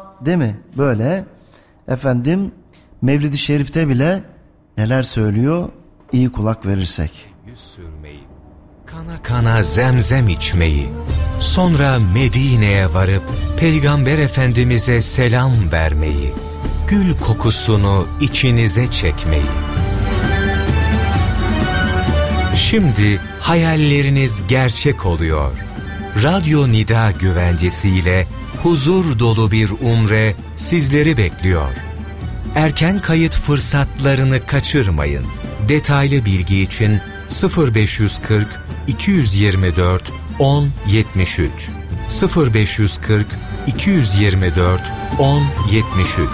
değil mi? Böyle efendim Mevlid-i Şerif'te bile neler söylüyor iyi kulak verirsek. Yüz sürmeyi, kana kana zemzem içmeyi, sonra Medine'ye varıp Peygamber Efendimiz'e selam vermeyi, gül kokusunu içinize çekmeyi. Şimdi hayalleriniz gerçek oluyor. Radyo Nida güvencesiyle huzur dolu bir umre sizleri bekliyor. Erken kayıt fırsatlarını kaçırmayın. Detaylı bilgi için 0540 224 1073 0540 224 1073.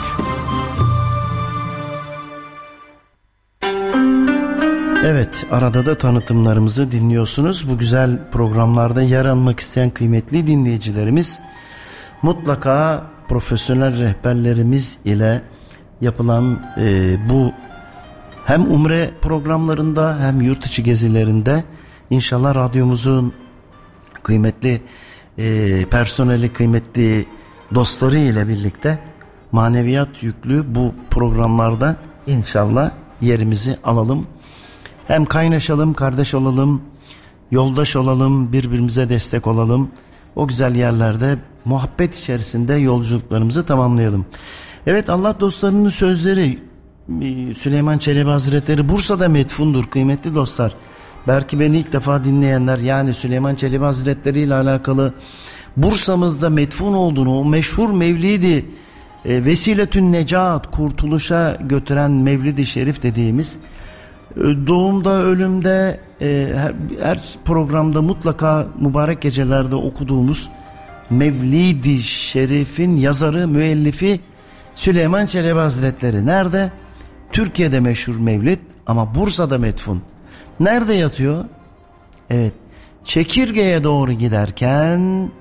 Evet, arada da tanıtımlarımızı dinliyorsunuz. Bu güzel programlarda yer almak isteyen kıymetli dinleyicilerimiz mutlaka profesyonel rehberlerimiz ile yapılan bu hem umre programlarında hem yurt içi gezilerinde inşallah radyomuzun kıymetli personeli, kıymetli dostları ile birlikte maneviyat yüklü bu programlarda inşallah yerimizi alalım. Hem kaynaşalım, kardeş olalım, yoldaş olalım, birbirimize destek olalım. O güzel yerlerde muhabbet içerisinde yolculuklarımızı tamamlayalım. Evet, Allah dostlarının sözleri, Süleyman Çelebi Hazretleri Bursa'da metfundur kıymetli dostlar. Belki beni ilk defa dinleyenler, yani Süleyman Çelebi Hazretleri ile alakalı Bursa'mızda metfun olduğunu, o meşhur mevlidi Vesiletün Necat, kurtuluşa götüren Mevlid-i Şerif dediğimiz, doğumda, ölümde, her programda mutlaka mübarek gecelerde okuduğumuz Mevlid-i Şerif'in yazarı, müellifi Süleyman Çelebi Hazretleri. Nerede? Türkiye'de meşhur Mevlid ama Bursa'da metfun. Nerede yatıyor? Evet, Çekirge'ye doğru giderken,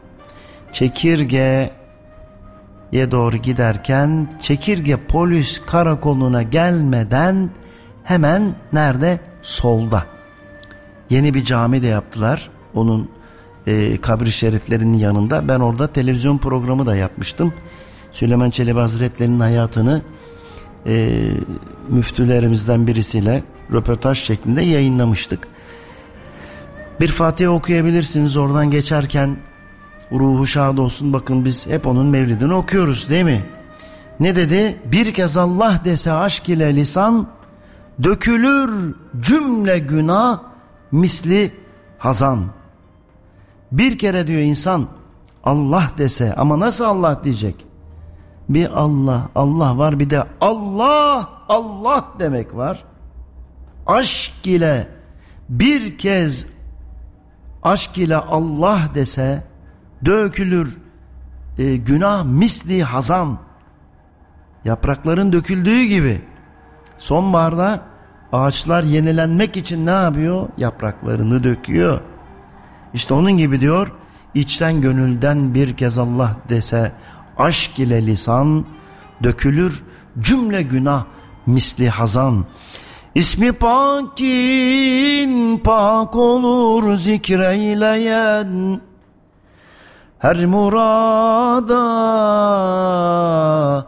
Çekirge polis karakoluna gelmeden hemen nerede? Solda. Yeni bir cami de yaptılar. Onun kabri şeriflerinin yanında. Ben orada televizyon programı da yapmıştım. Süleyman Çelebi Hazretleri'nin hayatını müftülerimizden birisiyle röportaj şeklinde yayınlamıştık. Bir Fatiha okuyabilirsiniz oradan geçerken. Ruhu şad olsun. Bakın biz hep onun mevlidini okuyoruz değil mi? Ne dedi? Bir kez Allah dese aşk ile lisan, dökülür cümle günah misli hazan. Bir kere diyor insan Allah dese, ama nasıl Allah diyecek? Bir Allah var, bir de Allah demek var. Aşk ile, bir kez aşk ile Allah dese dökülür günah misli hazan. Yaprakların döküldüğü gibi. Sonbaharda ağaçlar yenilenmek için ne yapıyor? Yapraklarını döküyor. İşte onun gibi diyor, içten gönülden bir kez Allah dese aşk ile lisan, dökülür cümle günah misli hazan. İsmi pakin pak olur zikreyleyen, her murada